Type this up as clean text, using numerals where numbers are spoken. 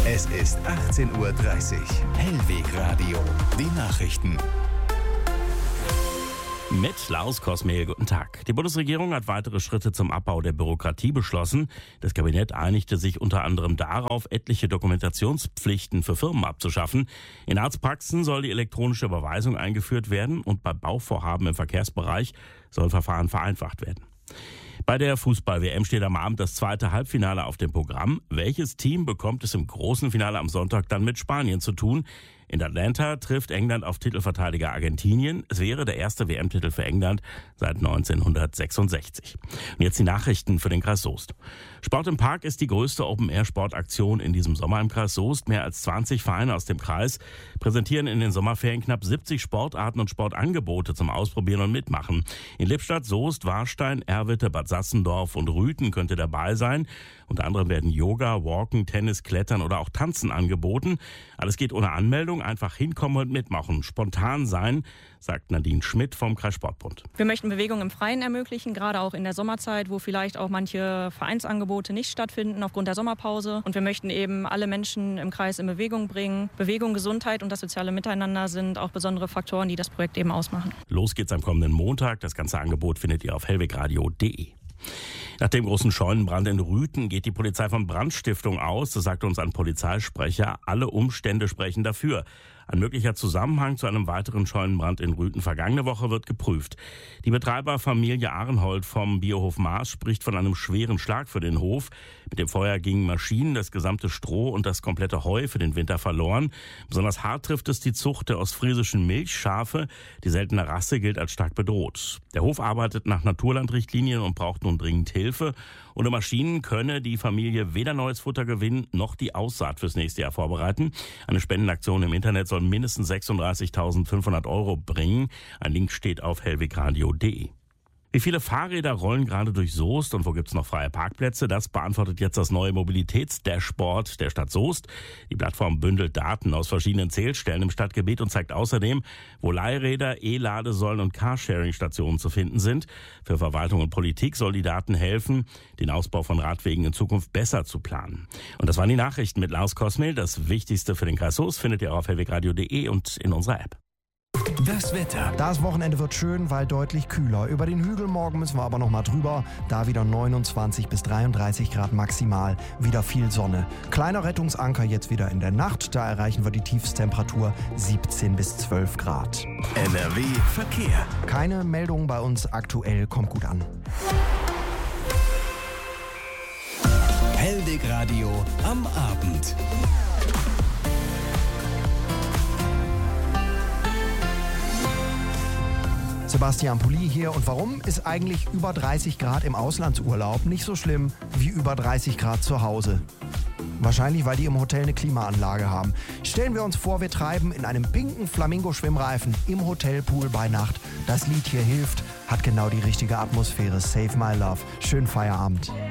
Es ist 18:30 Uhr. Hellweg Radio. Die Nachrichten. Mit Klaus Kosmehl, guten Tag. Die Bundesregierung hat weitere Schritte zum Abbau der Bürokratie beschlossen. Das Kabinett einigte sich unter anderem darauf, etliche Dokumentationspflichten für Firmen abzuschaffen. In Arztpraxen soll die elektronische Überweisung eingeführt werden und bei Bauvorhaben im Verkehrsbereich sollen Verfahren vereinfacht werden. Bei der Fußball-WM steht am Abend das zweite Halbfinale auf dem Programm. Welches Team bekommt es im großen Finale am Sonntag dann mit Spanien zu tun? In Atlanta trifft England auf Titelverteidiger Argentinien. Es wäre der erste WM-Titel für England seit 1966. Und jetzt die Nachrichten für den Kreis Soest. Sport im Park ist die größte Open-Air-Sportaktion in diesem Sommer im Kreis Soest. Mehr als 20 Vereine aus dem Kreis präsentieren in den Sommerferien knapp 70 Sportarten und Sportangebote zum Ausprobieren und Mitmachen. In Lippstadt, Soest, Warstein, Erwitte, Bad Sassendorf und Rüthen könnt ihr dabei sein. Unter anderem werden Yoga, Walken, Tennis, Klettern oder auch Tanzen angeboten. Alles geht ohne Anmeldung, einfach hinkommen und mitmachen. Spontan sein, sagt Nadine Schmidt vom Kreissportbund. Wir möchten Bewegung im Freien ermöglichen, gerade auch in der Sommerzeit, wo vielleicht auch manche Vereinsangebote nicht stattfinden aufgrund der Sommerpause. Und wir möchten eben alle Menschen im Kreis in Bewegung bringen. Bewegung, Gesundheit und das soziale Miteinander sind auch besondere Faktoren, die das Projekt eben ausmachen. Los geht's am kommenden Montag. Das ganze Angebot findet ihr auf hellwegradio.de. Nach dem großen Scheunenbrand in Rüthen geht die Polizei von Brandstiftung aus. Das sagt uns ein Polizeisprecher. Alle Umstände sprechen dafür. Ein möglicher Zusammenhang zu einem weiteren Scheunenbrand in Rüthen vergangene Woche wird geprüft. Die Betreiberfamilie Ahrenhold vom Biohof Maas spricht von einem schweren Schlag für den Hof. Mit dem Feuer gingen Maschinen, das gesamte Stroh und das komplette Heu für den Winter verloren. Besonders hart trifft es die Zucht der ostfriesischen Milchschafe. Die seltene Rasse gilt als stark bedroht. Der Hof arbeitet nach Naturlandrichtlinien und braucht nun dringend Hilfe. Ohne Maschinen könne die Familie weder neues Futter gewinnen, noch die Aussaat fürs nächste Jahr vorbereiten. Eine Spendenaktion im Internet soll mindestens 36.500 € bringen. Ein Link steht auf hellwegradio.de. Wie viele Fahrräder rollen gerade durch Soest und wo gibt's noch freie Parkplätze? Das beantwortet jetzt das neue Mobilitäts-Dashboard der Stadt Soest. Die Plattform bündelt Daten aus verschiedenen Zählstellen im Stadtgebiet und zeigt außerdem, wo Leihräder, E-Ladesäulen und Carsharing-Stationen zu finden sind. Für Verwaltung und Politik soll die Daten helfen, den Ausbau von Radwegen in Zukunft besser zu planen. Und das waren die Nachrichten mit Klaus Kosmehl. Das Wichtigste für den Kreis Soest findet ihr auf hellwegradio.de und in unserer App. Das Wetter. Das Wochenende wird schön, weil deutlich kühler. Über den Hügel morgen müssen wir aber noch mal drüber. Da wieder 29 bis 33 Grad maximal. Wieder viel Sonne. Kleiner Rettungsanker jetzt wieder in der Nacht. Da erreichen wir die Tiefstemperatur 17 bis 12 Grad. NRW Verkehr. Keine Meldung bei uns aktuell. Kommt gut an. Hellweg Radio am Abend. Sebastian Pulli hier. Und warum ist eigentlich über 30 Grad im Auslandsurlaub nicht so schlimm wie über 30 Grad zu Hause? Wahrscheinlich, weil die im Hotel eine Klimaanlage haben. Stellen wir uns vor, wir treiben in einem pinken Flamingo-Schwimmreifen im Hotelpool bei Nacht. Das Lied hier hilft, hat genau die richtige Atmosphäre. Save My Love. Schönen Feierabend.